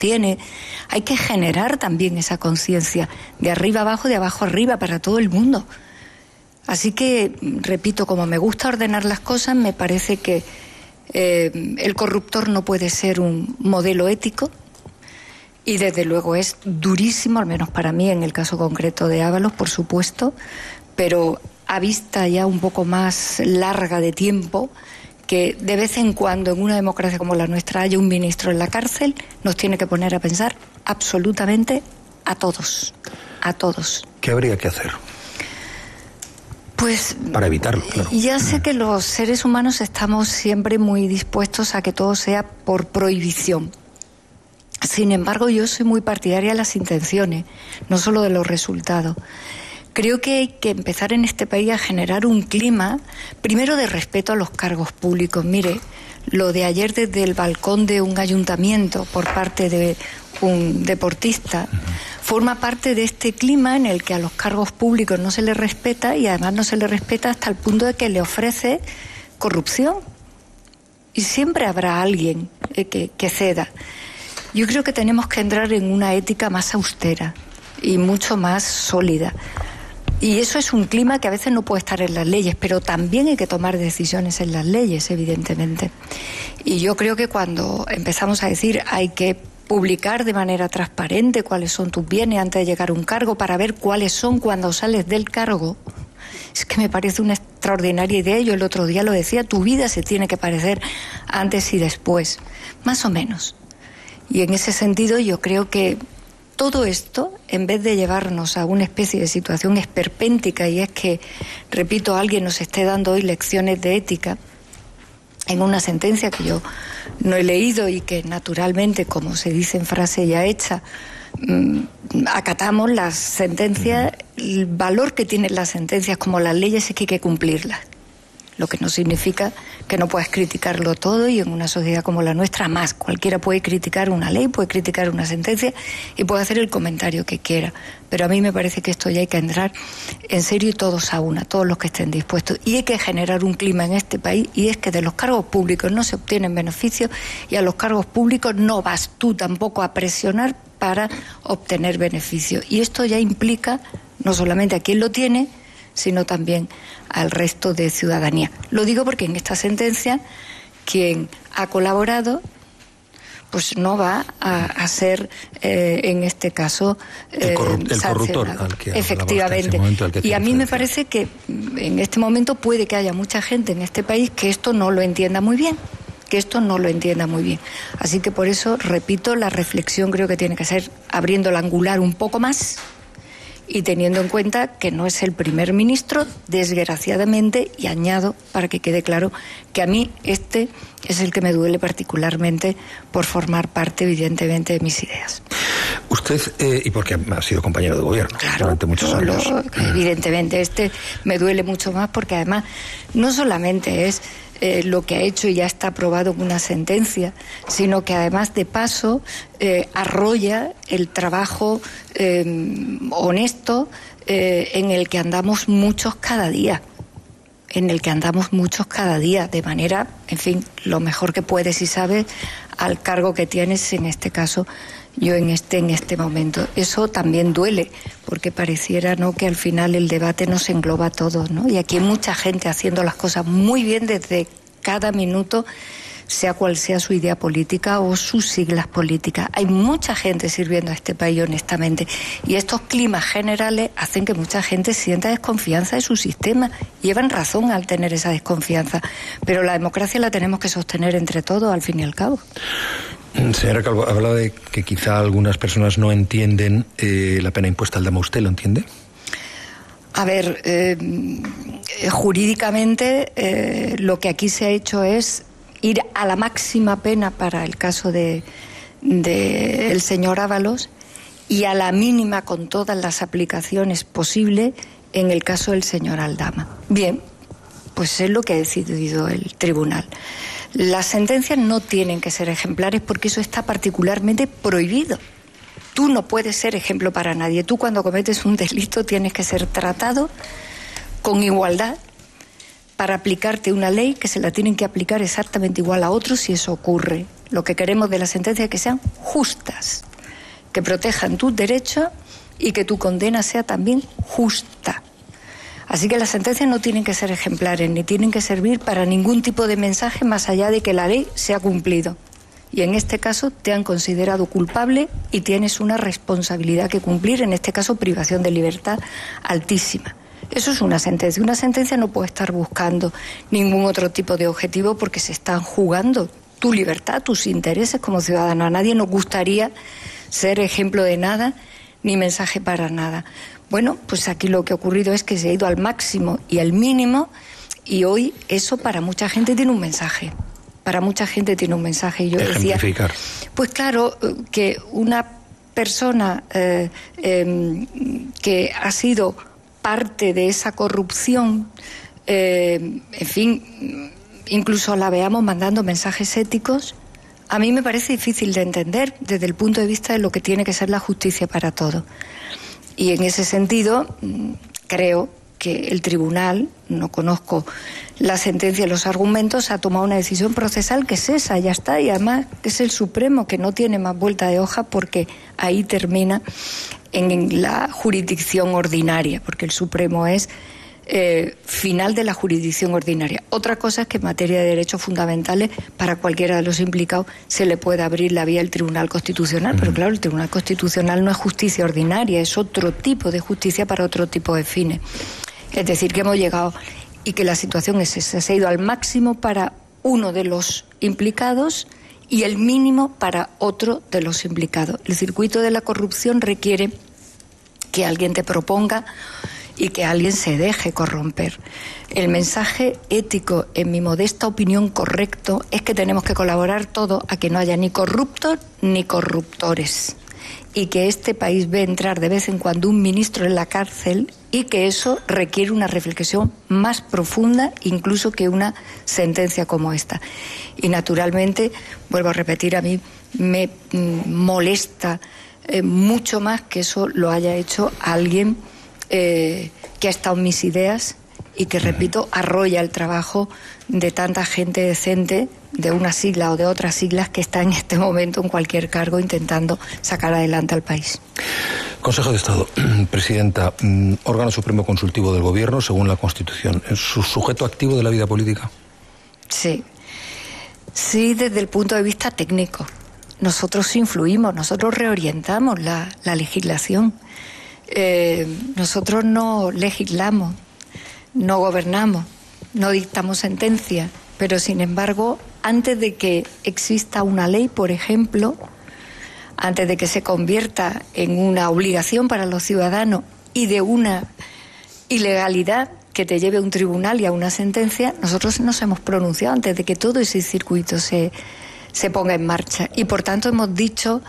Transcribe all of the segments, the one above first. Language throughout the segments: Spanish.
tiene. Hay que generar también esa conciencia de arriba abajo, de abajo arriba, para todo el mundo. Así que, repito, como me gusta ordenar las cosas, me parece que el corruptor no puede ser un modelo ético, y desde luego es durísimo, al menos para mí, en el caso concreto de Ábalos, por supuesto, pero a vista ya un poco más larga de tiempo, que de vez en cuando en una democracia como la nuestra haya un ministro en la cárcel, nos tiene que poner a pensar absolutamente a todos, a todos. ¿Qué habría que hacer? Pues para evitarlo, claro. Ya sé que los seres humanos estamos siempre muy dispuestos a que todo sea por prohibición. Sin embargo, yo soy muy partidaria de las intenciones, no solo de los resultados. Creo que hay que empezar en este país a generar un clima, primero de respeto a los cargos públicos. Mire, lo de ayer desde el balcón de un ayuntamiento por parte de un deportista forma parte de este clima en el que a los cargos públicos no se les respeta, y además no se les respeta hasta el punto de que le ofrece corrupción. Y siempre habrá alguien que ceda. Yo creo que tenemos que entrar en una ética más austera y mucho más sólida. Y eso es un clima que a veces no puede estar en las leyes, pero también hay que tomar decisiones en las leyes, evidentemente. Y yo creo que cuando empezamos a decir hay que publicar de manera transparente cuáles son tus bienes antes de llegar a un cargo, para ver cuáles son cuando sales del cargo, es que me parece una extraordinaria idea. Yo el otro día lo decía, tu vida se tiene que parecer antes y después, más o menos. Y en ese sentido yo creo que todo esto, en vez de llevarnos a una especie de situación esperpéntica, y es que, repito, alguien nos esté dando hoy lecciones de ética, en una sentencia que yo no he leído y que naturalmente, como se dice en frase ya hecha, acatamos las sentencias. El valor que tienen las sentencias como las leyes es que hay que cumplirlas. Lo que no significa que no puedas criticarlo todo, y en una sociedad como la nuestra más. Cualquiera puede criticar una ley, puede criticar una sentencia y puede hacer el comentario que quiera. Pero a mí me parece que esto ya hay que entrar en serio, y todos a una, todos los que estén dispuestos. Y hay que generar un clima en este país, y es que de los cargos públicos no se obtienen beneficios, y a los cargos públicos no vas tú tampoco a presionar para obtener beneficios. Y esto ya implica no solamente a quien lo tiene, sino también al resto de ciudadanía. Lo digo porque en esta sentencia quien ha colaborado pues no va a ser en este caso el corruptor al que efectivamente. Y a mí me parece que en este momento puede que haya mucha gente en este país que esto no lo entienda muy bien, Así que por eso, repito, la reflexión creo que tiene que ser abriendo el angular un poco más, y teniendo en cuenta que no es el primer ministro, desgraciadamente, y añado para que quede claro que a mí este es el que me duele particularmente por formar parte, evidentemente, de mis ideas. Usted, y porque ha sido compañero de gobierno durante muchos años. Evidentemente, este me duele mucho más porque además no solamente es lo que ha hecho y ya está aprobado en una sentencia, sino que además de paso arrolla el trabajo honesto en el que andamos muchos cada día. De manera, en fin, lo mejor que puedes y sabes al cargo que tienes, en este caso yo en este momento. Eso también duele, porque pareciera, ¿no?, que al final el debate nos engloba a todos, ¿no? Y aquí hay mucha gente haciendo las cosas muy bien desde cada minuto, sea cual sea su idea política o sus siglas políticas. Hay mucha gente sirviendo a este país honestamente, y estos climas generales hacen que mucha gente sienta desconfianza de su sistema. Llevan razón al tener esa desconfianza, pero la democracia la tenemos que sostener entre todos, al fin y al cabo. Señora Calvo, hablaba de que quizá algunas personas no entienden la pena impuesta al Dama. ¿Usted lo entiende? A ver, jurídicamente lo que aquí se ha hecho es ir a la máxima pena para el caso de el señor Ábalos, y a la mínima con todas las aplicaciones posibles en el caso del señor Aldama. Bien, pues es lo que ha decidido el tribunal. Las sentencias no tienen que ser ejemplares porque eso está particularmente prohibido. Tú no puedes ser ejemplo para nadie. Tú, cuando cometes un delito, tienes que ser tratado con igualdad para aplicarte una ley que se la tienen que aplicar exactamente igual a otros si eso ocurre. Lo que queremos de las sentencias es que sean justas, que protejan tus derechos y que tu condena sea también justa. Así que las sentencias no tienen que ser ejemplares, ni tienen que servir para ningún tipo de mensaje más allá de que la ley se ha cumplido. Y en este caso te han considerado culpable y tienes una responsabilidad que cumplir, en este caso privación de libertad altísima. Eso es una sentencia. Una sentencia no puede estar buscando ningún otro tipo de objetivo porque se están jugando tu libertad, tus intereses como ciudadano. A nadie nos gustaría ser ejemplo de nada ni mensaje para nada. Bueno, pues aquí lo que ha ocurrido es que se ha ido al máximo y al mínimo y hoy eso para mucha gente tiene un mensaje. Para mucha gente tiene un mensaje. Y yo decía, pues claro, que una persona que ha sido parte de esa corrupción, en fin, incluso la veamos mandando mensajes éticos, a mí me parece difícil de entender desde el punto de vista de lo que tiene que ser la justicia para todos. Y en ese sentido, creo que el tribunal, no conozco la sentencia y los argumentos, ha tomado una decisión procesal que es esa, ya está, y además es el Supremo, que no tiene más vuelta de hoja porque ahí termina en la jurisdicción ordinaria, porque el Supremo es final de la jurisdicción ordinaria. Otra cosa es que en materia de derechos fundamentales, para cualquiera de los implicados se le puede abrir la vía al Tribunal Constitucional, pero claro, el Tribunal Constitucional no es justicia ordinaria, es otro tipo de justicia para otro tipo de fines. Es decir, que hemos llegado y que la situación es esa, se ha ido al máximo para uno de los implicados y el mínimo para otro de los implicados. El circuito de la corrupción requiere que alguien te proponga y que alguien se deje corromper. El mensaje ético, en mi modesta opinión correcto, es que tenemos que colaborar todos a que no haya ni corruptos ni corruptores y que este país ve entrar de vez en cuando un ministro en la cárcel y que eso requiere una reflexión más profunda incluso que una sentencia como esta. Y naturalmente, vuelvo a repetir, a mí me molesta mucho más que eso lo haya hecho alguien que ha estado en mis ideas y que, repito, arrolla el trabajo de tanta gente decente de una sigla o de otras siglas que está en este momento en cualquier cargo intentando sacar adelante al país. Consejo de Estado, Presidenta, órgano supremo consultivo del Gobierno, según la Constitución, ¿es su sujeto activo de la vida política? Sí, desde el punto de vista técnico. Nosotros influimos, nosotros reorientamos la legislación. Nosotros no legislamos, no gobernamos, no dictamos sentencias, pero sin embargo, antes de que exista una ley, por ejemplo, antes de que se convierta en una obligación para los ciudadanos y de una ilegalidad que te lleve a un tribunal y a una sentencia, nosotros nos hemos pronunciado antes de que todo ese circuito se ponga en marcha. Y por tanto hemos dicho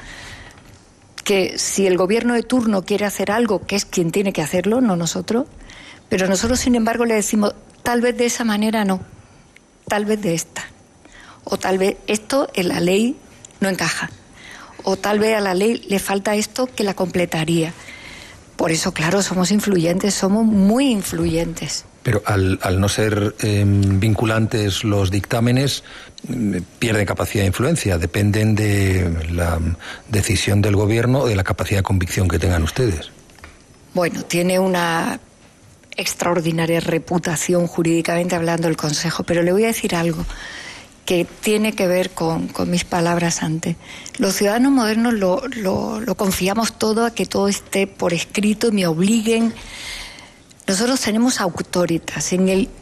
que si el gobierno de turno quiere hacer algo, que es quien tiene que hacerlo, no nosotros, pero nosotros sin embargo le decimos, tal vez de esa manera no, tal vez de esta, o tal vez esto en la ley no encaja, o tal vez a la ley le falta esto que la completaría. Por eso, claro, somos influyentes, somos muy influyentes. Pero al no ser vinculantes los dictámenes, pierden capacidad de influencia, dependen de la decisión del Gobierno o de la capacidad de convicción que tengan ustedes. Bueno, tiene una extraordinaria reputación jurídicamente hablando el Consejo, pero le voy a decir algo que tiene que ver con mis palabras antes. Los ciudadanos modernos lo confiamos todo a que todo esté por escrito y me obliguen. Nosotros tenemos autoritas. En el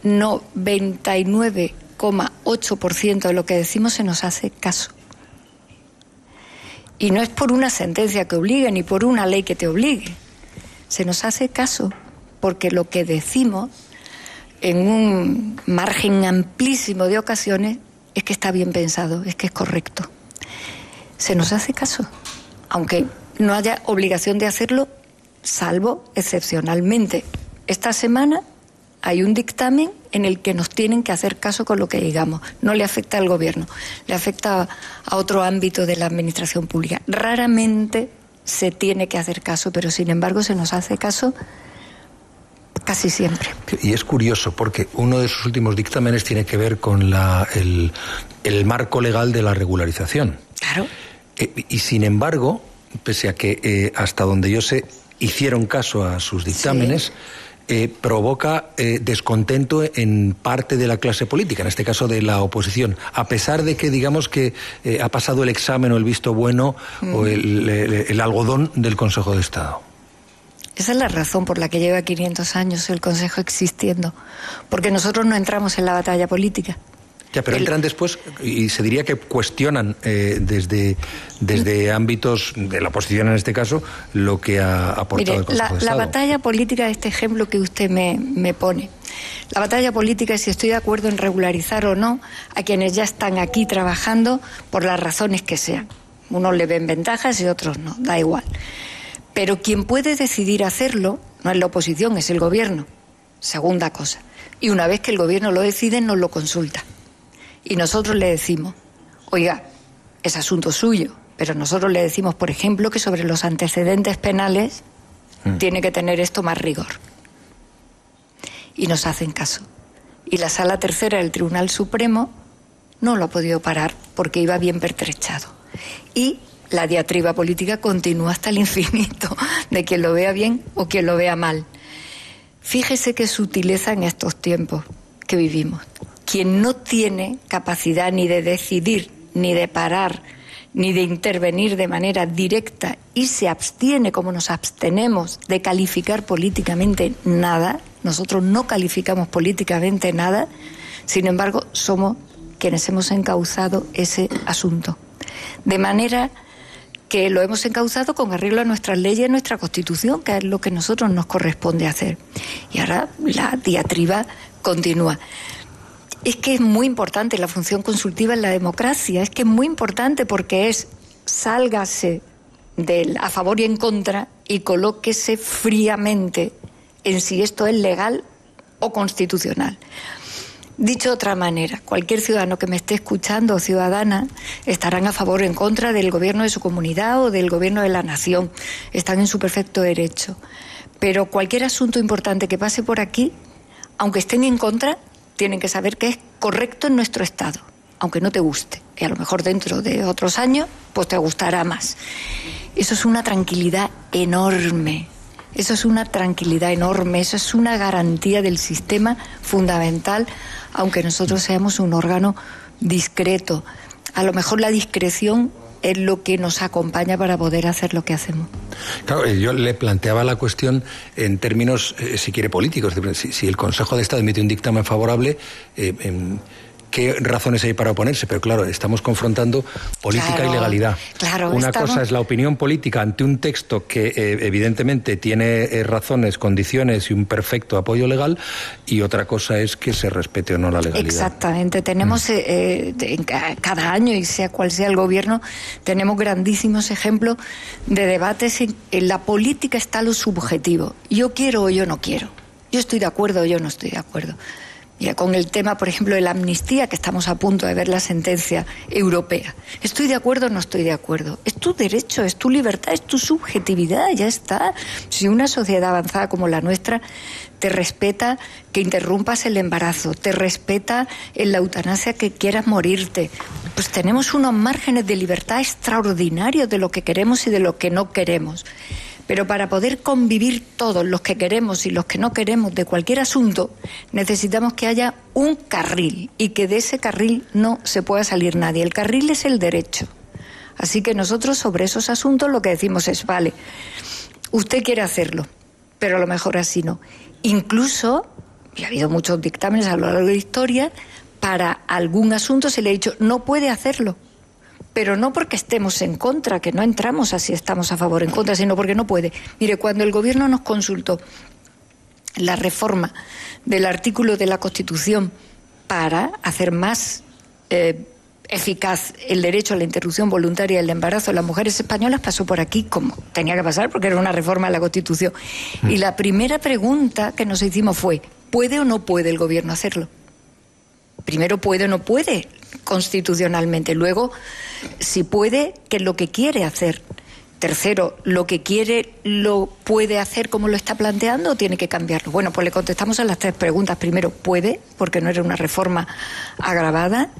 99,8% de lo que decimos se nos hace caso. Y no es por una sentencia que obligue ni por una ley que te obligue. Se nos hace caso porque lo que decimos en un margen amplísimo de ocasiones es que está bien pensado, es que es correcto. Se nos hace caso, aunque no haya obligación de hacerlo, salvo excepcionalmente. Esta semana hay un dictamen en el que nos tienen que hacer caso con lo que digamos. No le afecta al Gobierno, le afecta a otro ámbito de la administración pública. Raramente se tiene que hacer caso, pero sin embargo se nos hace caso Casi siempre. Y es curioso porque uno de sus últimos dictámenes tiene que ver con el marco legal de la regularización. Claro. Y sin embargo, pese a que hasta donde yo sé hicieron caso a sus dictámenes, provoca descontento en parte de la clase política, en este caso de la oposición, a pesar de que digamos que ha pasado el examen o el visto bueno o el algodón del Consejo de Estado. Esa es la razón por la que lleva 500 años el Consejo existiendo, porque nosotros no entramos en la batalla política. Ya, pero entran después y se diría que cuestionan desde ámbitos de la oposición en este caso lo que ha aportado el Consejo de Estado. La batalla política, este ejemplo que usted me pone, la batalla política es si estoy de acuerdo en regularizar o no a quienes ya están aquí trabajando por las razones que sean. Unos le ven ventajas y otros no, da igual. Pero quien puede decidir hacerlo no es la oposición, es el gobierno. Segunda cosa. Y una vez que el gobierno lo decide, nos lo consulta. Y nosotros le decimos, oiga, es asunto suyo, pero nosotros le decimos, por ejemplo, que sobre los antecedentes penales tiene que tener esto más rigor. Y nos hacen caso. Y la Sala Tercera del Tribunal Supremo no lo ha podido parar porque iba bien pertrechado. Y la diatriba política continúa hasta el infinito, de quien lo vea bien o quien lo vea mal. Fíjese qué sutileza en estos tiempos que vivimos. Quien no tiene capacidad ni de decidir, ni de parar, ni de intervenir de manera directa y se abstiene, como nos abstenemos, de calificar políticamente nada, nosotros no calificamos políticamente nada, sin embargo, somos quienes hemos encauzado ese asunto. De manera que lo hemos encauzado con arreglo a nuestras leyes, a nuestra Constitución, que es lo que a nosotros nos corresponde hacer. Y ahora la diatriba continúa. Es que es muy importante la función consultiva en la democracia, es que es muy importante porque es sálgase del a favor y en contra y colóquese fríamente en si esto es legal o constitucional. Dicho de otra manera, cualquier ciudadano que me esté escuchando o ciudadana estarán a favor o en contra del gobierno de su comunidad o del gobierno de la nación, están en su perfecto derecho. Pero cualquier asunto importante que pase por aquí, aunque estén en contra, tienen que saber que es correcto en nuestro Estado, aunque no te guste. Y a lo mejor dentro de otros años, pues te gustará más. Eso es una tranquilidad enorme. Eso es una tranquilidad enorme. Eso es una garantía del sistema fundamental, aunque nosotros seamos un órgano discreto. A lo mejor la discreción es lo que nos acompaña para poder hacer lo que hacemos. Claro, yo le planteaba la cuestión en términos, si quiere, políticos. Si el Consejo de Estado emite un dictamen favorable, ¿qué razones hay para oponerse? Pero claro, estamos confrontando política y legalidad. Claro, Una cosa es la opinión política ante un texto que evidentemente tiene razones, condiciones y un perfecto apoyo legal, y otra cosa es que se respete o no la legalidad. Exactamente. Tenemos cada año, y sea cual sea el gobierno, tenemos grandísimos ejemplos de debates en la política está lo subjetivo. Yo quiero o yo no quiero. Yo estoy de acuerdo o yo no estoy de acuerdo. Mira, con el tema, por ejemplo, de la amnistía, que estamos a punto de ver la sentencia europea. ¿Estoy de acuerdo o no estoy de acuerdo? Es tu derecho, es tu libertad, es tu subjetividad, ya está. Si una sociedad avanzada como la nuestra te respeta que interrumpas el embarazo, te respeta en la eutanasia que quieras morirte, pues tenemos unos márgenes de libertad extraordinarios de lo que queremos y de lo que no queremos. Pero para poder convivir todos, los que queremos y los que no queremos, de cualquier asunto, necesitamos que haya un carril y que de ese carril no se pueda salir nadie. El carril es el derecho. Así que nosotros sobre esos asuntos lo que decimos es, vale, usted quiere hacerlo, pero a lo mejor así no. Incluso, y ha habido muchos dictámenes a lo largo de la historia, para algún asunto se le ha dicho, no puede hacerlo. Pero no porque estemos en contra, que no entramos así estamos a favor o en contra, sino porque no puede. Mire, cuando el gobierno nos consultó la reforma del artículo de la Constitución para hacer más eficaz el derecho a la interrupción voluntaria del embarazo de las mujeres españolas, pasó por aquí como tenía que pasar porque era una reforma de la Constitución. Y la primera pregunta que nos hicimos fue, ¿puede o no puede el gobierno hacerlo? Primero, ¿puede o no puede constitucionalmente? Luego, si puede, ¿qué es lo que quiere hacer? Tercero, ¿lo que quiere lo puede hacer como lo está planteando o tiene que cambiarlo? Bueno, pues le contestamos a las 3 preguntas. Primero, puede, porque no era una reforma agravada.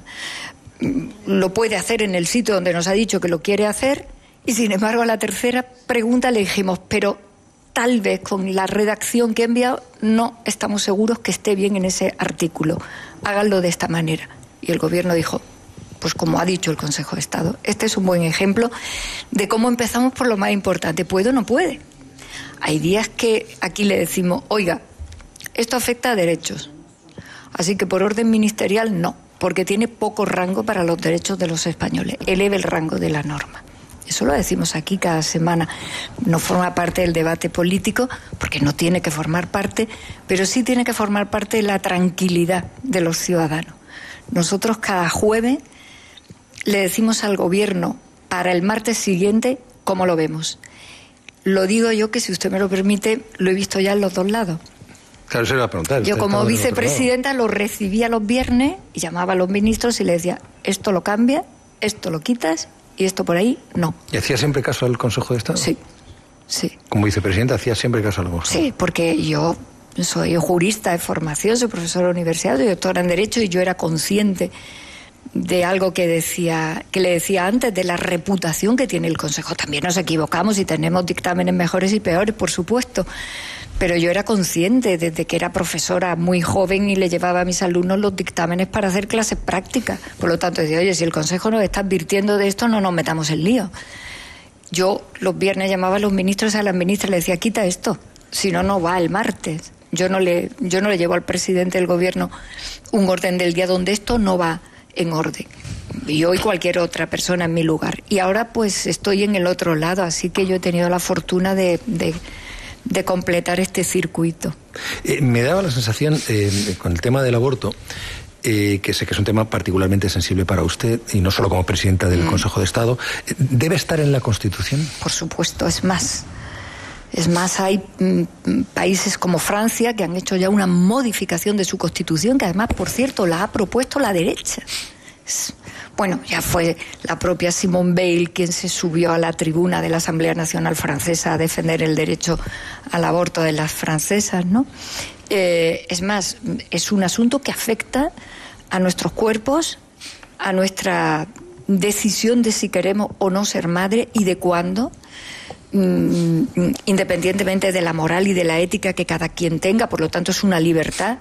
Lo puede hacer en el sitio donde nos ha dicho que lo quiere hacer. Y sin embargo, a la tercera pregunta le dijimos, pero tal vez con la redacción que he enviado no estamos seguros que esté bien en ese artículo. Háganlo de esta manera. Y el Gobierno dijo, pues como ha dicho el Consejo de Estado. Este es un buen ejemplo de cómo empezamos por lo más importante. ¿Puede o no puede? Hay días que aquí le decimos, oiga, esto afecta a derechos. Así que por orden ministerial no, porque tiene poco rango para los derechos de los españoles. Eleve el rango de la norma. Eso lo decimos aquí cada semana. No forma parte del debate político, porque no tiene que formar parte, pero sí tiene que formar parte de la tranquilidad de los ciudadanos. Nosotros cada jueves le decimos al Gobierno para el martes siguiente cómo lo vemos. Lo digo yo que, si usted me lo permite, lo he visto ya en los dos lados. Claro, se lo iba a preguntar. Yo como vicepresidenta lo recibía los viernes y llamaba a los ministros y les decía, esto lo cambia, esto lo quitas y esto por ahí no. ¿Y hacía siempre caso al Consejo de Estado? Sí, sí. Como vicepresidenta hacía siempre caso al Consejo. Sí, porque yo soy jurista de formación, soy profesora de universidad, soy doctora en Derecho y yo era consciente de algo que le decía antes, de la reputación que tiene el Consejo. También nos equivocamos y tenemos dictámenes mejores y peores, por supuesto, pero yo era consciente desde que era profesora muy joven y le llevaba a mis alumnos los dictámenes para hacer clases prácticas. Por lo tanto, decía, oye, si el Consejo nos está advirtiendo de esto, no nos metamos en lío. Yo los viernes llamaba a los ministros y a las ministras y le decía, quita esto, si no, no va el martes. Yo no le llevo al presidente del Gobierno un orden del día donde esto no va en orden. Yo y cualquier otra persona en mi lugar. Y ahora pues estoy en el otro lado, así que yo he tenido la fortuna de completar este circuito. Me daba la sensación, con el tema del aborto, que sé que es un tema particularmente sensible para usted, y no solo como presidenta del Consejo de Estado, ¿debe estar en la Constitución? Por supuesto, es más, hay países como Francia que han hecho ya una modificación de su Constitución, que además, por cierto, la ha propuesto la derecha. Bueno, ya fue la propia Simone Veil quien se subió a la tribuna de la Asamblea Nacional Francesa a defender el derecho al aborto de las francesas, ¿no? Es más, es un asunto que afecta a nuestros cuerpos, a nuestra decisión de si queremos o no ser madre y de cuándo, independientemente de la moral y de la ética que cada quien tenga. Por lo tanto, es una libertad.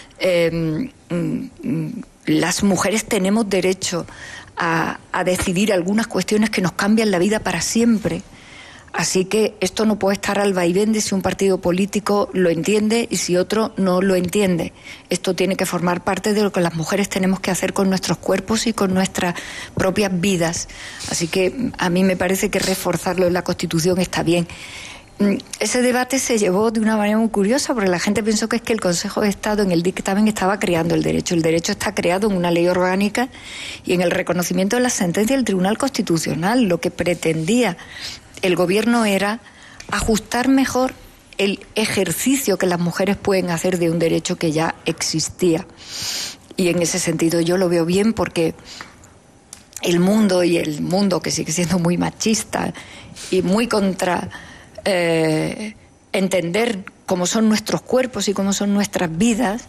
Las mujeres tenemos derecho a decidir algunas cuestiones que nos cambian la vida para siempre. Así que esto no puede estar al vaivén de si un partido político lo entiende y si otro no lo entiende. Esto tiene que formar parte de lo que las mujeres tenemos que hacer con nuestros cuerpos y con nuestras propias vidas. Así que a mí me parece que reforzarlo en la Constitución está bien. Ese debate se llevó de una manera muy curiosa, porque la gente pensó que es que el Consejo de Estado en el dictamen estaba creando el derecho. El derecho está creado en una ley orgánica y en el reconocimiento de la sentencia del Tribunal Constitucional. Lo que pretendía el Gobierno era ajustar mejor el ejercicio que las mujeres pueden hacer de un derecho que ya existía. Y en ese sentido yo lo veo bien, porque el mundo que sigue siendo muy machista y muy contra entender cómo son nuestros cuerpos y cómo son nuestras vidas,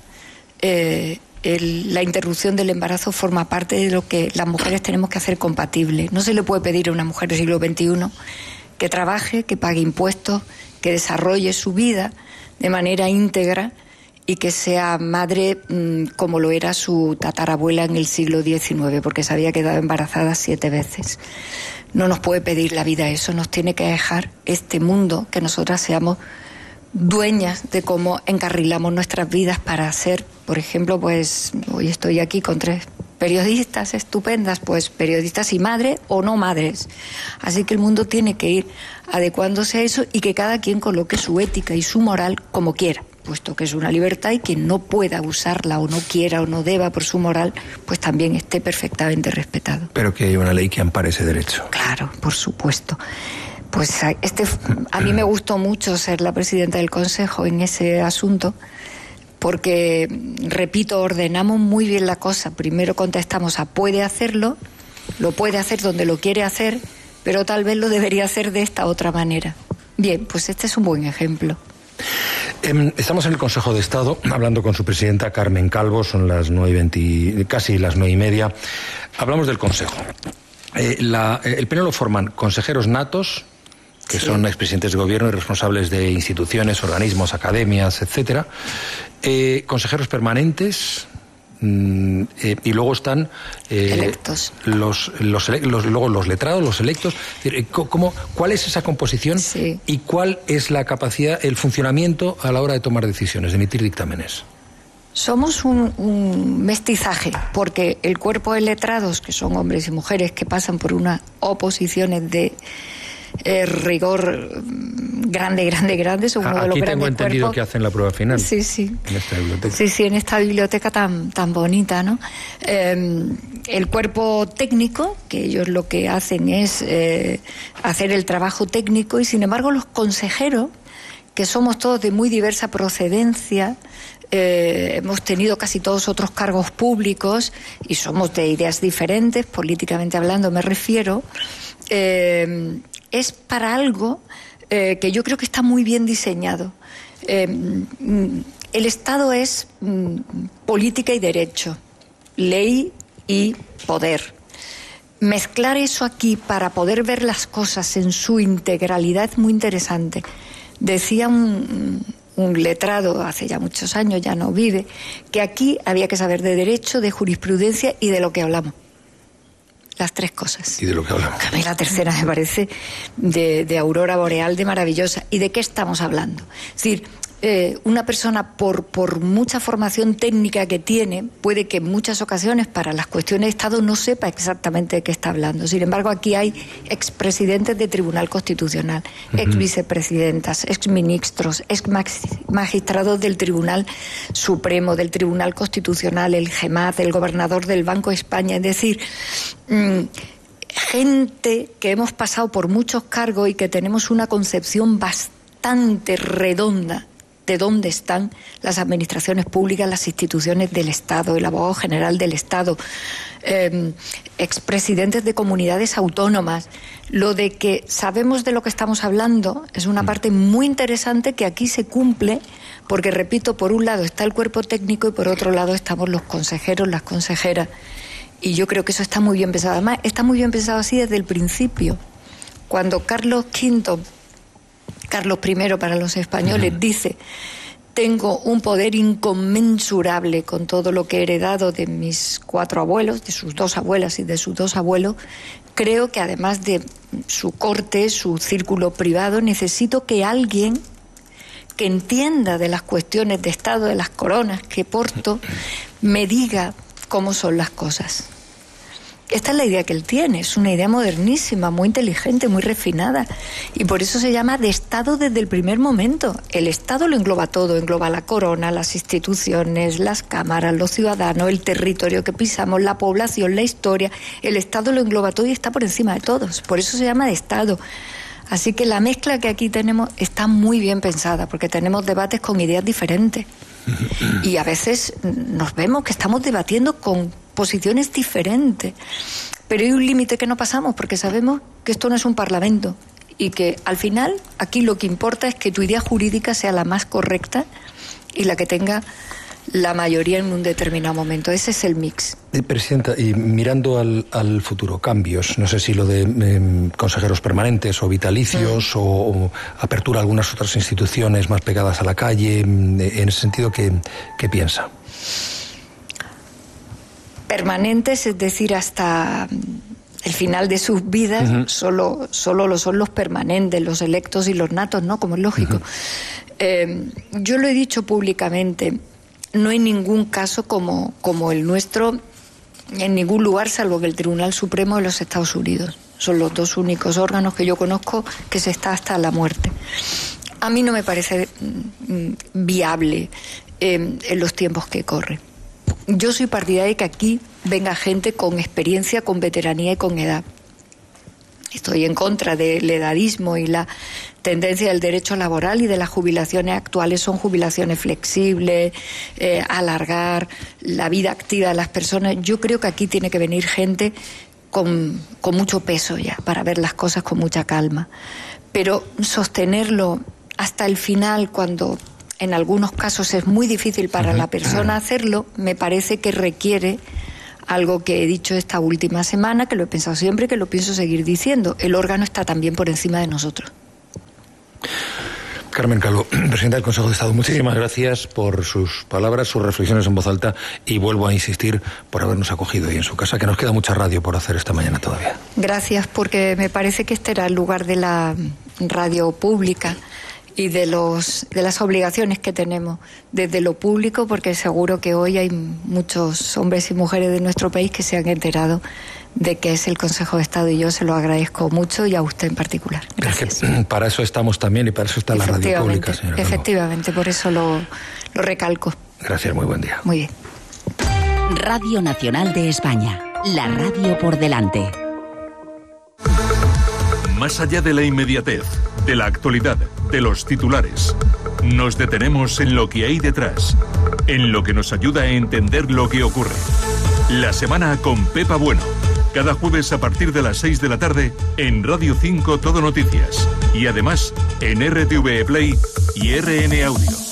la interrupción del embarazo forma parte de lo que las mujeres tenemos que hacer compatible. No se le puede pedir a una mujer del siglo XXI que trabaje, que pague impuestos, que desarrolle su vida de manera íntegra y que sea madre como lo era su tatarabuela en el siglo XIX, porque se había quedado embarazada 7 veces. No nos puede pedir la vida eso, nos tiene que dejar este mundo, que nosotras seamos dueñas de cómo encarrilamos nuestras vidas para ser, por ejemplo, pues hoy estoy aquí con 3 periodistas estupendas, pues periodistas y madres o no madres. Así que el mundo tiene que ir adecuándose a eso y que cada quien coloque su ética y su moral como quiera, puesto que es una libertad, y quien no pueda usarla o no quiera o no deba por su moral, pues también esté perfectamente respetado. Pero que haya una ley que ampare ese derecho. Claro, por supuesto. Pues a mí me gustó mucho ser la presidenta del Consejo en ese asunto, porque, repito, ordenamos muy bien la cosa. Primero contestamos a puede hacerlo, lo puede hacer donde lo quiere hacer, pero tal vez lo debería hacer de esta otra manera. Bien, pues este es un buen ejemplo. Estamos en el Consejo de Estado hablando con su presidenta Carmen Calvo, son las 9:20, casi las 9:30. Hablamos del Consejo. El Pleno lo forman consejeros natos, que sí, son expresidentes de gobierno y responsables de instituciones, organismos, academias, etcétera. Consejeros permanentes. Y luego están electos. Luego los letrados, los electos. ¿Cuál es esa composición? Sí. ¿Y cuál es la capacidad, el funcionamiento a la hora de tomar decisiones, de emitir dictámenes? Somos un mestizaje, porque el cuerpo de letrados, que son hombres y mujeres que pasan por unas oposiciones de rigor grande, son uno de los grandes cuerpos. Aquí tengo entendido que hacen la prueba final. Sí. En esta biblioteca. Sí, en esta biblioteca tan bonita, ¿no? El cuerpo técnico, que ellos lo que hacen es hacer el trabajo técnico, y sin embargo los consejeros, que somos todos de muy diversa procedencia, hemos tenido casi todos otros cargos públicos y somos de ideas diferentes, políticamente hablando me refiero, es para algo que yo creo que está muy bien diseñado. El Estado es política y derecho, ley y poder. Mezclar eso aquí para poder ver las cosas en su integralidad es muy interesante. Decía un letrado hace ya muchos años, ya no vive, que aquí había que saber de derecho, de jurisprudencia y de lo que hablamos. Las tres cosas. Y de lo que hablamos. A mí la tercera me parece de aurora boreal, de maravillosa. ¿Y de qué estamos hablando? Es decir, una persona por mucha formación técnica que tiene, puede que en muchas ocasiones para las cuestiones de Estado no sepa exactamente de qué está hablando. Sin embargo, aquí hay expresidentes de Tribunal Constitucional, exvicepresidentas, exministros, exmagistrados del Tribunal Supremo, del Tribunal Constitucional, el GEMAT, el gobernador del Banco de España. Es decir, gente que hemos pasado por muchos cargos y que tenemos una concepción bastante redonda de dónde están las administraciones públicas, las instituciones del Estado, el abogado general del Estado, expresidentes de comunidades autónomas. Lo de que sabemos de lo que estamos hablando es una parte muy interesante que aquí se cumple, porque, repito, por un lado está el cuerpo técnico y por otro lado estamos los consejeros, las consejeras. Y yo creo que eso está muy bien pensado. Además, está muy bien pensado así desde el principio. Cuando Carlos I para los españoles dice: tengo un poder inconmensurable con todo lo que he heredado de mis 4 abuelos, de sus 2 abuelas y de sus 2 abuelos, creo que además de su corte, su círculo privado, necesito que alguien que entienda de las cuestiones de Estado, de las coronas que porto, me diga cómo son las cosas. Esta es la idea que él tiene, es una idea modernísima, muy inteligente, muy refinada, y por eso se llama de Estado desde el primer momento. El Estado lo engloba todo, engloba la corona, las instituciones, las cámaras, los ciudadanos, el territorio que pisamos, la población, la historia. El Estado lo engloba todo y está por encima de todos, por eso se llama de Estado. Así que la mezcla que aquí tenemos está muy bien pensada, porque tenemos debates con ideas diferentes. Y a veces nos vemos que estamos debatiendo con posiciones diferentes, pero hay un límite que no pasamos, porque sabemos que esto no es un parlamento y que al final aquí lo que importa es que tu idea jurídica sea la más correcta y la que tenga la mayoría en un determinado momento. Ese es el mix. Presidenta, y mirando al futuro, cambios, no sé si lo de consejeros permanentes o vitalicios o apertura a algunas otras instituciones más pegadas a la calle, en ese sentido, ¿qué piensa? Permanentes, es decir, hasta el final de sus vidas, solo lo son los permanentes, los electos y los natos, ¿no? Como es lógico. Yo lo he dicho públicamente, no hay ningún caso como el nuestro en ningún lugar, salvo que el Tribunal Supremo de los Estados Unidos. Son los 2 únicos órganos que yo conozco que se está hasta la muerte. A mí no me parece viable en los tiempos que corren. Yo soy partidaria de que aquí venga gente con experiencia, con veteranía y con edad. Estoy en contra del edadismo y la tendencia del derecho laboral y de las jubilaciones actuales. Son jubilaciones flexibles, alargar la vida activa de las personas. Yo creo que aquí tiene que venir gente con mucho peso ya, para ver las cosas con mucha calma. Pero sostenerlo hasta el final, cuando en algunos casos es muy difícil para la persona hacerlo, me parece que requiere algo que he dicho esta última semana, que lo he pensado siempre y que lo pienso seguir diciendo: el órgano está también por encima de nosotros. Carmen Calvo, presidenta del Consejo de Estado, muchísimas gracias por sus palabras, sus reflexiones en voz alta, y vuelvo a insistir por habernos acogido hoy en su casa, que nos queda mucha radio por hacer esta mañana todavía. Gracias, porque me parece que este era el lugar de la radio pública y de las obligaciones que tenemos desde lo público, porque seguro que hoy hay muchos hombres y mujeres de nuestro país que se han enterado de que es el Consejo de Estado, y yo se lo agradezco mucho, y a usted en particular. Gracias. Es que para eso estamos también, y para eso está la radio pública, señora Calvo. Efectivamente, por eso lo recalco. Gracias, muy buen día. Muy bien. Radio Nacional de España, la radio por delante. Más allá de la inmediatez, de la actualidad, de los titulares, nos detenemos en lo que hay detrás, en lo que nos ayuda a entender lo que ocurre. La semana con Pepa Bueno, cada jueves a partir de las 6 de la tarde en Radio 5 Todo Noticias, y además en RTV Play y RN Audio.